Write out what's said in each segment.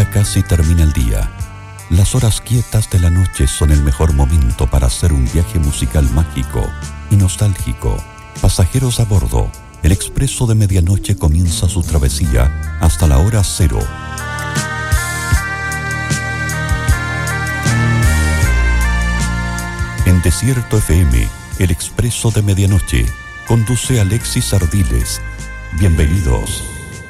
Ya casi termina el día. Las horas quietas de la noche son el mejor momento para hacer un viaje musical mágico y nostálgico. Pasajeros a bordo, el expreso de medianoche comienza su travesía hasta la hora cero. En Desierto FM, el expreso de medianoche, conduce Alexis Ardiles. Bienvenidos.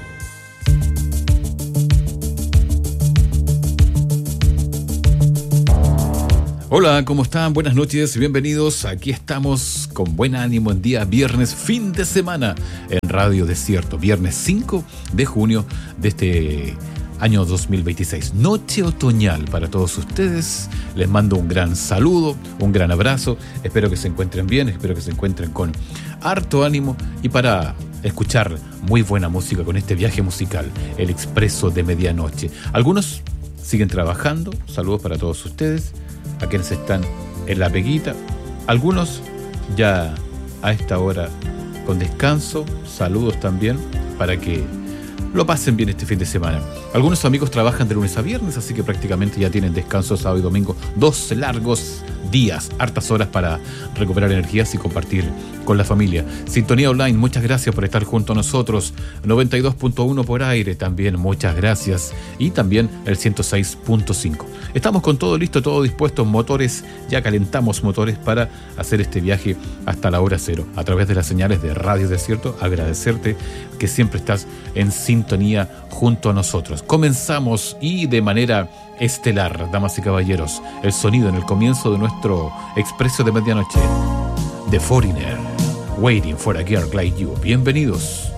Hola, ¿cómo están? Buenas noches, bienvenidos. Aquí estamos con buen ánimo en día viernes, fin de semana, en Radio Desierto. Viernes 5 de junio de este año 2026. Noche otoñal para todos ustedes. Les mando un gran saludo, un gran abrazo. Espero que se encuentren bien, espero que se encuentren con harto ánimo y para escuchar muy buena música con este viaje musical, el expreso de medianoche. Algunos siguen trabajando, saludos para todos ustedes, a quienes están en la peguita, algunos ya a esta hora con descanso, saludos también para que lo pasen bien este fin de semana. Algunos amigos trabajan de lunes a viernes, así que prácticamente ya tienen descanso sábado y domingo, 2 largos días, hartas horas para recuperar energías y compartir con la familia. Sintonía Online, muchas gracias por estar junto a nosotros. 92.1 por aire, también muchas gracias. Y también el 106.5. Estamos con todo listo, todo dispuesto, motores, ya calentamos motores para hacer este viaje hasta la hora cero. A través de las señales de Radio Desierto, agradecerte que siempre estás en sintonía junto a nosotros. Comenzamos y de manera estelar, damas y caballeros, el sonido en el comienzo de nuestro expreso de medianoche. The Foreigner, Waiting for a Girl Like You. Bienvenidos.